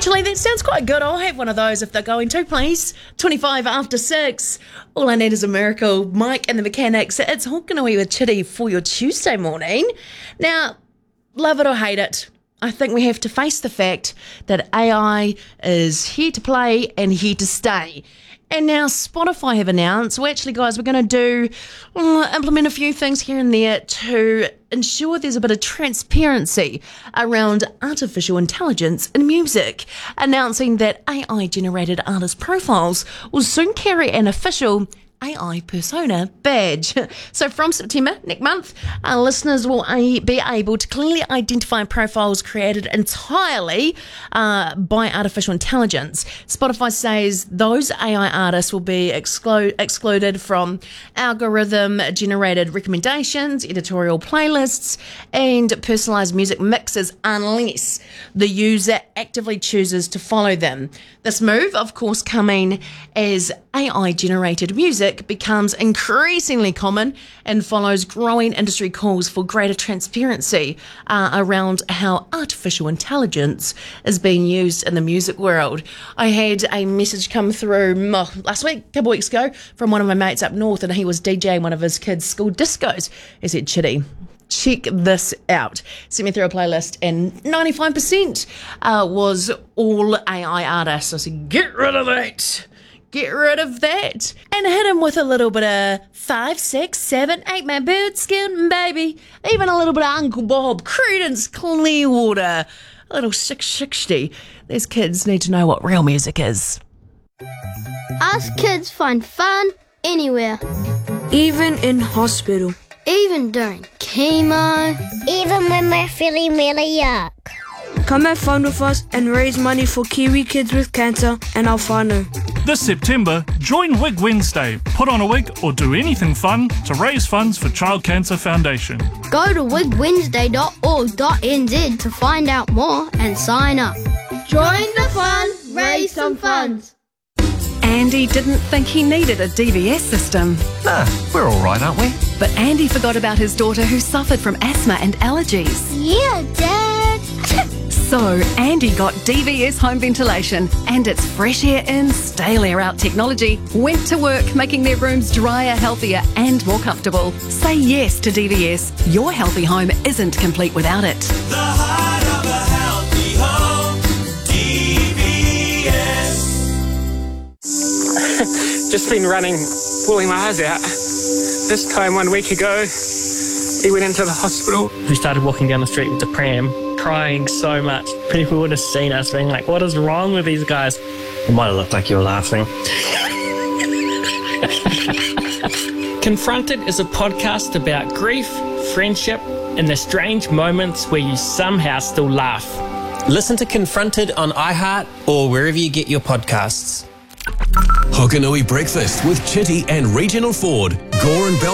Actually, that sounds quite good. I'll have one of those if they're going to, please. 25 after 6. All I need is a miracle. Mike and the Mechanics. It's Hokanui with Chitty for your Tuesday morning. Now, love it or hate it, I think we have to face the fact that AI is here to play and here to stay. And now Spotify have announced, well, actually, guys, we're going to implement a few things here and there to ensure there's a bit of transparency around artificial intelligence in music, announcing that AI-generated artist profiles will soon carry an official AI persona badge. So from September next month, our listeners will be able to clearly identify profiles created entirely by artificial intelligence. Spotify says those AI artists will be excluded from algorithm-generated recommendations, editorial playlists, and personalized music mixes unless the user actively chooses to follow them. This move, of course, coming as AI-generated music becomes increasingly common and follows growing industry calls for greater transparency around how artificial intelligence is being used in the music world. I had a message come through last week, a couple of weeks ago, from one of my mates up north, and he was DJing one of his kids' school discos. He said, Chitty, check this out. Sent me through a playlist, and 95% was all AI artists. I said, get rid of that. Get rid of that. And hit him with a little bit of 5, 6, 7, 8 man bird skin, baby. Even a little bit of Uncle Bob, Creedence Clearwater, a little 660. These kids need to know what real music is. Us kids find fun anywhere. Even in hospital. Even during chemo. Even when we're feeling really yuck. Come have fun with us and raise money for Kiwi kids with cancer and Alfano. This September, join Wig Wednesday. Put on a wig or do anything fun to raise funds for Child Cancer Foundation. Go to wigwednesday.org.nz to find out more and sign up. Join the fun, raise some funds. Andy didn't think he needed a DVS system. Nah, we're all right, aren't we? But Andy forgot about his daughter who suffered from asthma and allergies. Yeah, Dad. So Andy got DVS home ventilation and its fresh air in, stale air out technology went to work making their rooms drier, healthier and more comfortable. Say yes to DVS. Your healthy home isn't complete without it. The heart of a healthy home, DVS. Just been running, pulling my eyes out. This time 1 week ago, he went into the hospital. We started walking down the street with the pram, crying so much. People would have seen us being like, what is wrong with these guys? It might have looked like you were laughing. Confronted is a podcast about grief, friendship, and the strange moments where you somehow still laugh. Listen to Confronted on iHeart or wherever you get your podcasts. Hokanui Breakfast with Chitty and Regional Ford, Gore and Bell.